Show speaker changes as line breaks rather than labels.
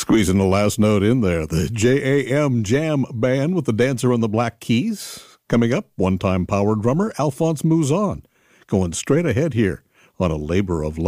Squeezing the last note in there, the JAM Jam Band with the Dancer on the Black Keys. Coming up, one-time power drummer Alphonse Mouzon, going straight ahead here on A Labor of Love.